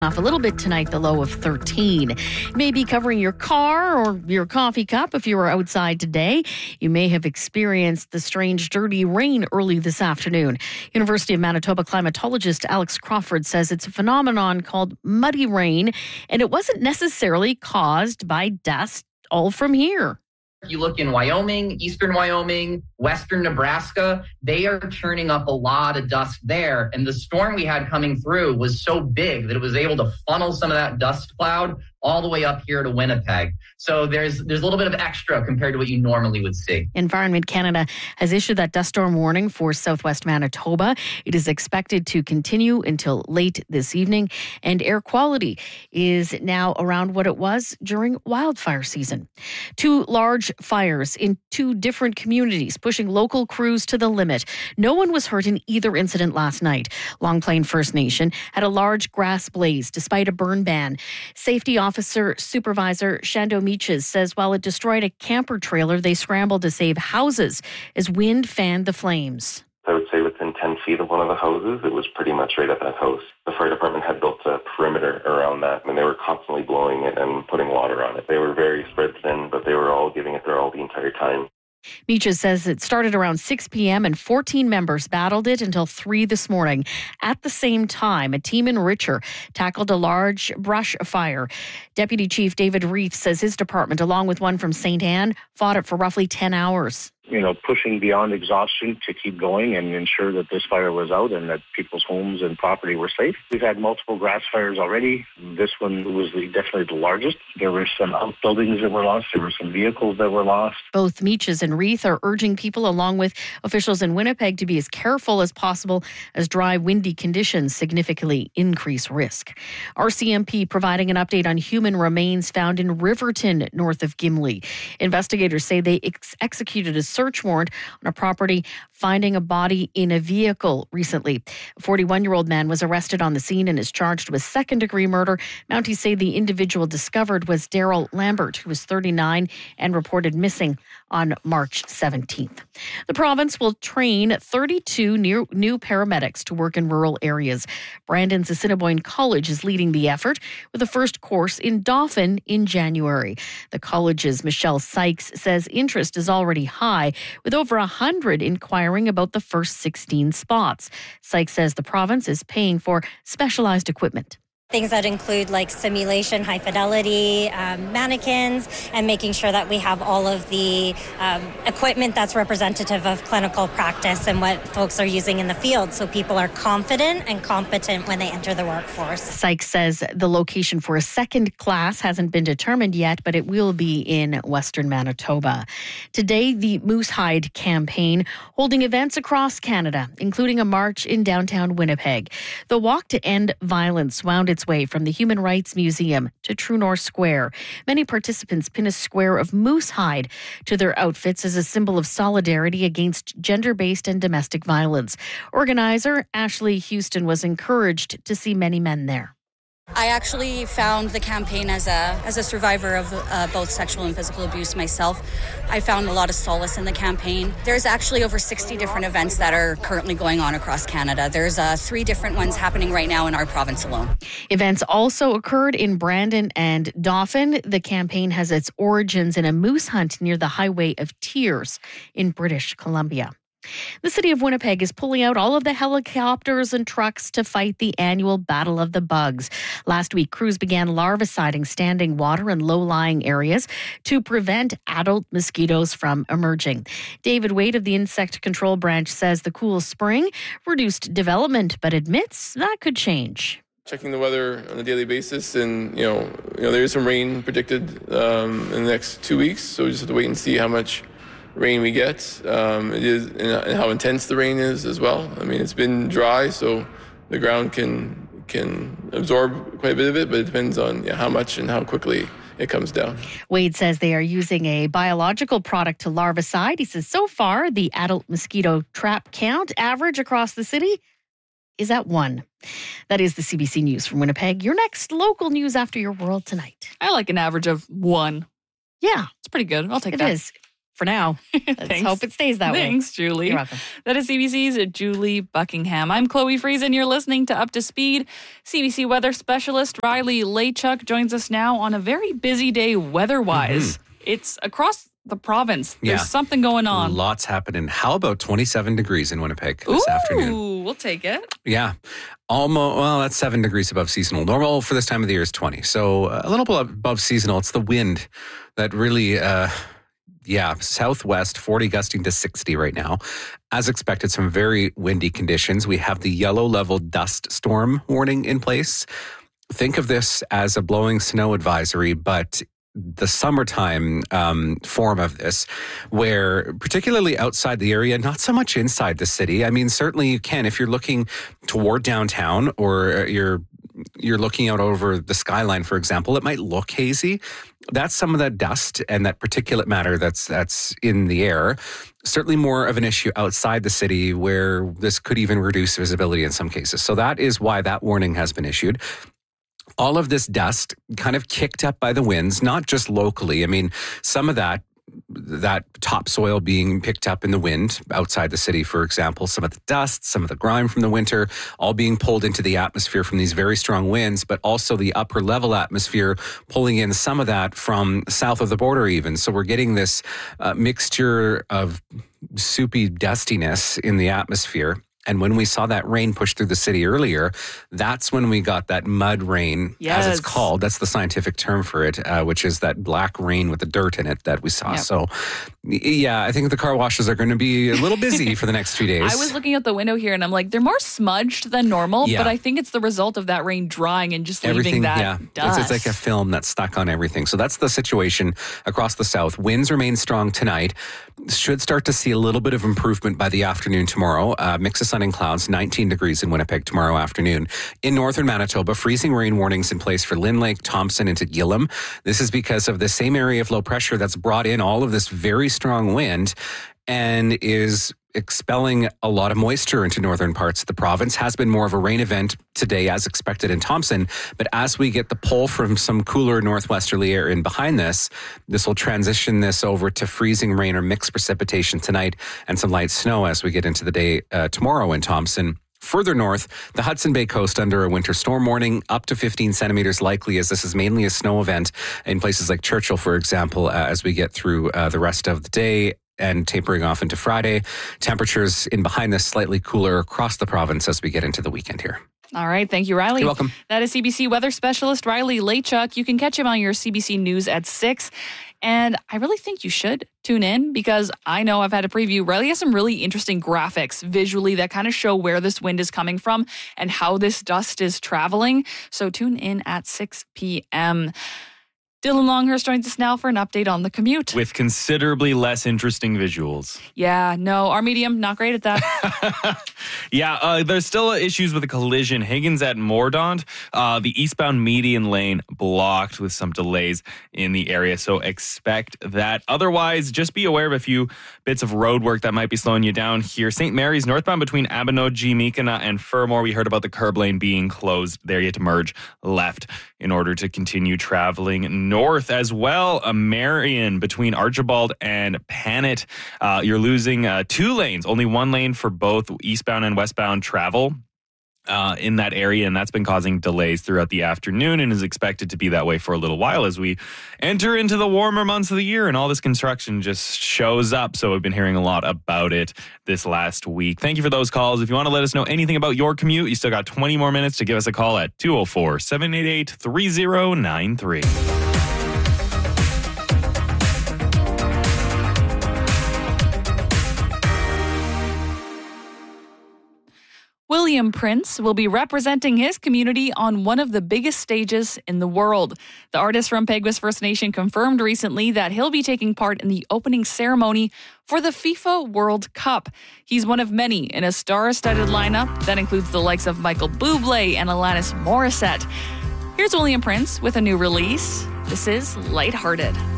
Off a little bit tonight, the low of 13. Maybe covering your car or your coffee cup if you were outside today. You may have experienced the strange, dirty rain early this afternoon. University of Manitoba climatologist Alex Crawford says it's a phenomenon called muddy rain, and it wasn't necessarily caused by dust all from here. You look in Wyoming, eastern Wyoming, western Nebraska, they are churning up a lot of dust there. And the storm we had coming through was so big that it was able to funnel some of that dust cloud all the way up here to Winnipeg. So there's a little bit of extra compared to what you normally would see. Environment Canada has issued that dust storm warning for southwest Manitoba. It is expected to continue until late this evening, and air quality is now around what it was during wildfire season. 2 large fires in 2 different communities, pushing local crews to the limit. No one was hurt in either incident last night. Long Plain First Nation had a large grass blaze despite a burn ban. Safety Officer Supervisor Shando Meaches says while it destroyed a camper trailer, they scrambled to save houses as wind fanned the flames. I would say within 10 feet of one of the houses, it was pretty much right at that house. The fire department had built a perimeter around that, and they were constantly blowing it and putting water on it. They were very spread thin, but they were all giving it their all the entire time. Meaches says it started around 6 p.m. and 14 members battled it until 3 this morning. At the same time, a team in Richer tackled a large brush fire. Deputy Chief David Reith says his department, along with one from St. Anne, fought it for roughly 10 hours. Pushing beyond exhaustion to keep going and ensure that this fire was out and that people's homes and property were safe. We've had multiple grass fires already. This one was definitely the largest. There were some outbuildings that were lost. There were some vehicles that were lost. Both Meaches and Reith are urging people, along with officials in Winnipeg, to be as careful as possible as dry, windy conditions significantly increase risk. RCMP providing an update on human remains found in Riverton, north of Gimli. Investigators say they executed a search warrant on a property, finding a body in a vehicle recently. A 41-year-old man was arrested on the scene and is charged with second-degree murder. Mounties say the individual discovered was Daryl Lambert, who was 39 and reported missing on March 17th. The province will train 32 new paramedics to work in rural areas. Brandon's Assiniboine College is leading the effort with the first course in Dauphin in January. The college's Michelle Sykes says interest is already high, with over 100 inquiring about the first 16 spots. Sykes says the province is paying for specialized equipment. Things that include like simulation, high fidelity, mannequins, and making sure that we have all of the equipment that's representative of clinical practice and what folks are using in the field, so people are confident and competent when they enter the workforce. Sykes says the location for a second class hasn't been determined yet, but it will be in Western Manitoba. Today, the Moose Hide campaign holding events across Canada, including a march in downtown Winnipeg. The Walk to End Violence wound its way from the Human Rights Museum to True North Square. Many participants pin a square of moose hide to their outfits as a symbol of solidarity against gender-based and domestic violence. Organizer Ashley Houston was encouraged to see many men there. I actually found the campaign as a survivor of both sexual and physical abuse myself. I found a lot of solace in the campaign. There's actually over 60 different events that are currently going on across Canada. There's 3 different ones happening right now in our province alone. Events also occurred in Brandon and Dauphin. The campaign has its origins in a moose hunt near the Highway of Tears in British Columbia. The city of Winnipeg is pulling out all of the helicopters and trucks to fight the annual Battle of the Bugs. Last week, crews began larviciding standing water and low-lying areas to prevent adult mosquitoes from emerging. David Wade of the Insect Control Branch says the cool spring reduced development, but admits that could change. Checking the weather on a daily basis, and there is some rain predicted in the next 2 weeks, so we just have to wait and see how much rain we get. It is, and how intense the rain is as well. I mean, it's been dry, so the ground can absorb quite a bit of it, but it depends on how much and how quickly it comes down. Wade says they are using a biological product to larvicide. He says so far the adult mosquito trap count average across the city is at 1. That is the CBC News from Winnipeg. Your next local news after your world tonight. I like an average of 1. Yeah. It's pretty good. I'll take that. It is. for now. Let's hope it stays that way. Thanks, Julie. You're welcome. That is CBC's Julie Buckingham. I'm Chloe Friesen. You're listening to Up to Speed. CBC weather specialist Riley Lachuk joins us now on a very busy day weather-wise. It's across the province. There's something going on. Lots happening. How about 27 degrees in Winnipeg this afternoon? Ooh, we'll take it. Yeah. Almost, well, that's 7 degrees above seasonal. Normal for this time of the year is 20. So a little above seasonal. It's the wind that really, southwest, 40 gusting to 60 right now. As expected, some very windy conditions. We have the yellow level dust storm warning in place. Think of this as a blowing snow advisory, but the summertime form of this, where particularly outside the area, not so much inside the city. I mean, certainly you can if you're looking toward downtown or you're looking out over the skyline, for example, it might look hazy. That's some of that dust and that particulate matter that's in the air. Certainly more of an issue outside the city where this could even reduce visibility in some cases. So that is why that warning has been issued. All of this dust kind of kicked up by the winds, not just locally. I mean, some of that topsoil being picked up in the wind outside the city, for example, some of the dust, some of the grime from the winter, all being pulled into the atmosphere from these very strong winds, but also the upper level atmosphere pulling in some of that from south of the border even. So we're getting this mixture of soupy dustiness in the atmosphere. And when we saw that rain push through the city earlier, that's when we got that mud rain, as it's called. That's the scientific term for it, which is that black rain with the dirt in it that we saw. Yep. So, yeah, I think the car washes are going to be a little busy for the next 2 days. I was looking out the window here and I'm like, they're more smudged than normal, but I think it's the result of that rain drying and just leaving that dust. It's like a film that's stuck on everything. So that's the situation across the south. Winds remain strong tonight. Should start to see a little bit of improvement by the afternoon tomorrow. Mix of sun and clouds, 19 degrees in Winnipeg tomorrow afternoon. In northern Manitoba, freezing rain warnings in place for Lynn Lake, Thompson, into Gillam. This is because of the same area of low pressure that's brought in all of this very strong wind and is expelling a lot of moisture into northern parts of the province. Has been more of a rain event today as expected in Thompson, but as we get the pull from some cooler northwesterly air in behind this will transition this over to freezing rain or mixed precipitation tonight and some light snow as we get into the day tomorrow in Thompson. Further north, the Hudson Bay coast under a winter storm warning, up to 15 centimeters likely, as this is mainly a snow event in places like Churchill, for example, as we get through the rest of the day and tapering off into Friday. Temperatures in behind this slightly cooler across the province as we get into the weekend here. All right. Thank you, Riley. You're welcome. That is CBC weather specialist Riley Lachuk. You can catch him on your CBC News at 6. And I really think you should tune in because I know I've had a preview. Riley has some really interesting graphics visually that kind of show where this wind is coming from and how this dust is traveling. So tune in at 6 p.m. Dylan Longhurst joins us now for an update on the commute. With considerably less interesting visuals. Yeah, no, our medium, not great at that. There's still issues with a collision. Higgins at Mordaunt, the eastbound median lane blocked with some delays in the area, so expect that. Otherwise, just be aware of a few bits of road work that might be slowing you down here. St. Mary's northbound between Abinogi, Mikana, and Fermor. We heard about the curb lane being closed there. You have to merge left in order to continue traveling north as well. Marion between Archibald and Panet. You're losing 2 lanes, only 1 lane for both eastbound and westbound travel in that area, and that's been causing delays throughout the afternoon and is expected to be that way for a little while as we enter into the warmer months of the year and all this construction just shows up. So we've been hearing a lot about it this last week. Thank you for those calls. If you want to let us know anything about your commute, you still got 20 more minutes to give us a call at 204-788-3093. William Prince will be representing his community on one of the biggest stages in the world. The artist from Peguis First Nation confirmed recently that he'll be taking part in the opening ceremony for the FIFA World Cup. He's one of many in a star-studded lineup that includes the likes of Michael Bublé and Alanis Morissette. Here's William Prince with a new release. This is Lighthearted.